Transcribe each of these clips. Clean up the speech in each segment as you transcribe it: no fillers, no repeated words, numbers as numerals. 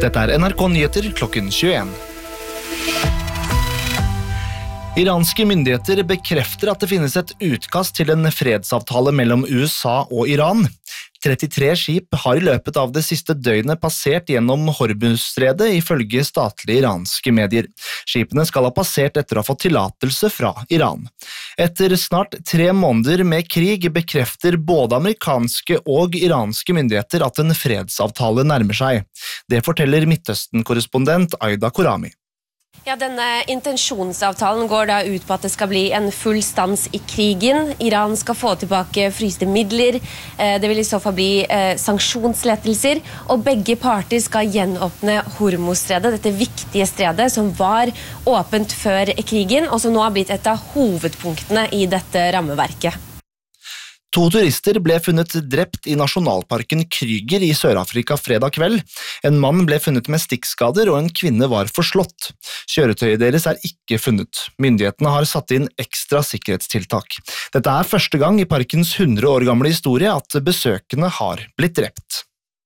Dette NRK Nyheter klokken 21. Iranske myndigheter bekrefter at det finnes et utkast til en fredsavtale mellom USA og Iran. 33 skip har i løpet av det siste døgnet passert gjennom Hormuzstredet ifølge statlige iranske medier. Skipene skal ha passert etter å ha fått tillatelse fra Iran. Etter snart 3 måneder med krig bekrefter både amerikanske og iranske myndigheter at en fredsavtale nærmer seg. Det forteller Midtøsten-korrespondent Aida Korami. Ja, denne intensjonsavtalen går da ut på at det skal bli en full stans i krigen. Iran skal få tilbake fryste midler, det vil i så fall bli sanksjonslettelser, og begge parter skal gjenåpne Hormuzstredet, dette viktige stredet som var åpent før krigen, og som nå har blitt et av hovedpunktene i dette rammeverket. 2 turister ble funnet drept i nasjonalparken Krüger i Sør-Afrika fredag kveld. En mann ble funnet med stikkskader, og en kvinne var forslått. Kjøretøyet deres er ikke funnet. Myndighetene har satt inn ekstra sikkerhetstiltak. Dette er første gang i parkens 100 år gamle historie at besøkende har blitt drept.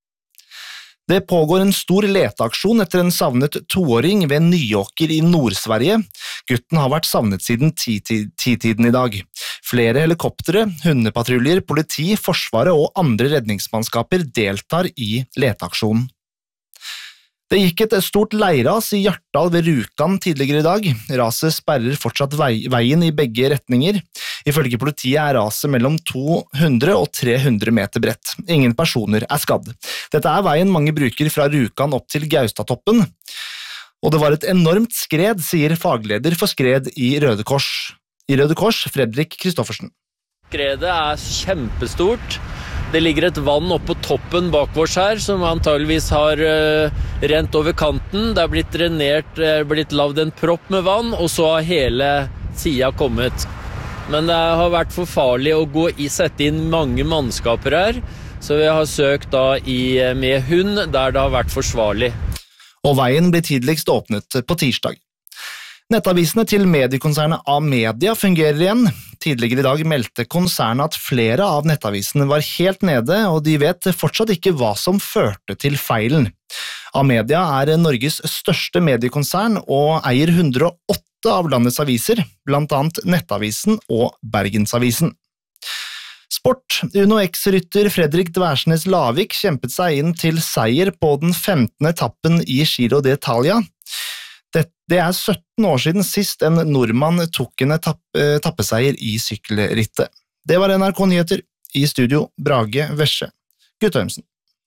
Det pågår en stor leteaksjon etter en savnet 2-åring ved Nyåker i Nord-Sverige. Gutten har vært savnet siden 10-tiden i dag. Flere helikoptere, hundepatruljer, politi, forsvaret og andre redningsmannskaper deltar i leteaksjonen. Det gikk et stort leirras i Hjartdal ved Rjukan tidligere i dag. Raset sperrer fortsatt veien i begge retninger. Ifølge politiet er raset mellom 200 og 300 meter bredt. Ingen personer er skadd. Dette er veien mange bruker fra Rjukan opp til Gaustatoppen. Og det var et enormt skred, sier fagleder for skred i Røde Kors, Fredrik Kristoffersen. Skredet er kjempestort. Det ligger et vann oppe på toppen bak oss her, som antageligvis har rent over kanten. Det er blitt drenert, blitt lavd en propp med vann, og så har hele siden kommet. Men det har vært for farlig å sette inn mange mannskaper her, så vi har søkt da med hund der det har vært forsvarlig. Og veien blir tidligst åpnet på tirsdag. Nettavisene til mediekonsernet Amedia fungerer igjen. Tidligere i dag meldte konsernet at flere av nettavisene var helt nede, og de vet fortsatt ikke hva som førte til feilen. Amedia er Norges største mediekonsern og eier 108 av landets aviser, blant annet Nettavisen og Bergensavisen. Sport. Uno X-rytter Fredrik Dværsnes Lavik kjempet seg inn til seier på den 15. etappen i Giro d'Italia. Det er 17 år siden sist en nordmann tok en etappeseier i sykkelrittet. Det var NRK Nyheter. I studio Brage Vesje Guttormsen.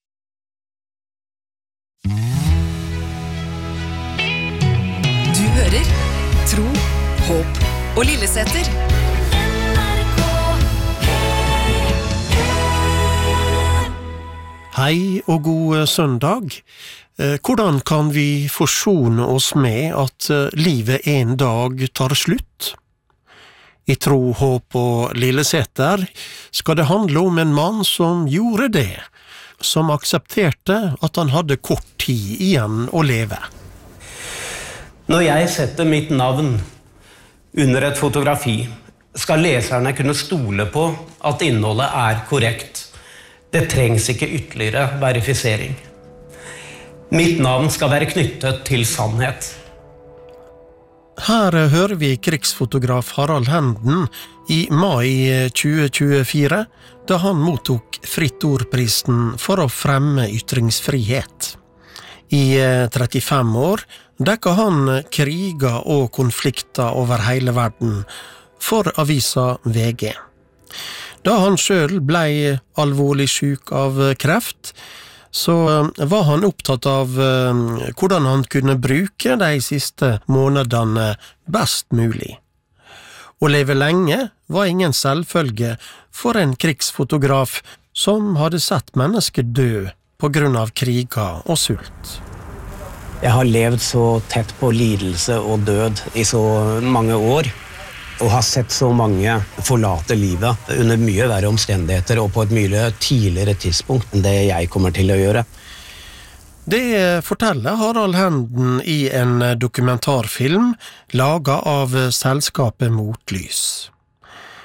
Du hører Tro, Håp og Lilleseter. Hei og god søndag. Hvordan kan vi forsone oss med at livet en dag tar slutt? I Tro, Håp og Lilleseter skal det handle om en mann som gjorde det, som aksepterte at han hadde kort tid igjen å leve. Når jeg setter mitt navn under et fotografi, skal leserne kunne stole på at innholdet er korrekt. Det trengs ikke ytterligere verifisering. Mitt navn skal være knyttet til sannhet. Her hører vi krigsfotograf Harald Henden i mai 2024, da han mottok Fritt Ord-prisen for å fremme ytringsfrihet. I 35 år dekket han kriger og konflikter over hele verden for avisa VG. Da han selv ble alvorlig syk av kreft, så var han opptatt av hvordan han kunne bruke de siste månedene best mulig. Å leve lenge var ingen selvfølge for en krigsfotograf som hadde sett mennesker dø på grunn av kriger og sult. Jeg har levd så tett på lidelse og død i så mange år, og har sett så mange forlate livet under mye verre omstendigheter og på et mye tidligere tidspunkt enn det jeg kommer til å gjøre. Det forteller Harald Henden i en dokumentarfilm laget av selskapet Motlys.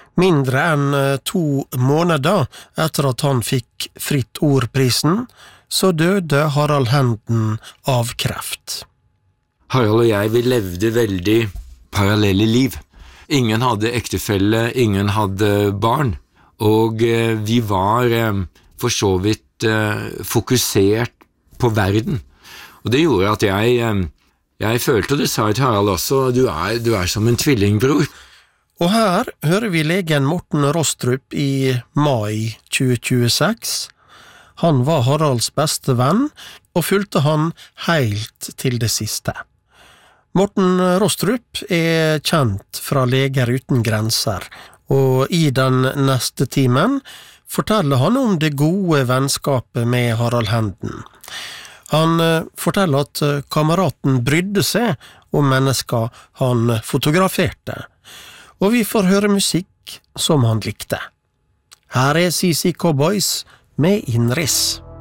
Mindre enn 2 måneder etter at han fikk Fritt Ord-prisen, så døde Harald Henden av kreft. Harald og jeg, vi levde veldig parallelle liv. Ingen hadde ektefelle, ingen hadde barn, og vi var for så vidt fokusert på verden. Og det gjorde at jeg følte, og det sa jeg til Harald også, du er som en tvillingbror. Og her hører vi legen Morten Rostrup i mai 2026. Han var Haralds beste venn, og fulgte han helt til det siste. Morten Rostrup er kjent fra Leger uten grenser, og i den neste timen forteller han om det gode vennskapet med Harald Henden. Han forteller at kameraten brydde seg om mennesker han fotograferte, og vi får høre musikk som han likte. Her er CC Cowboys med Innriss.